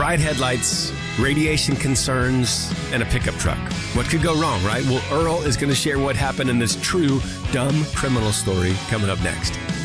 Bright headlights, radiation concerns, and a pickup truck. What could go wrong, right? Well, Earl is going to share what happened in this true dumb criminal story coming up next.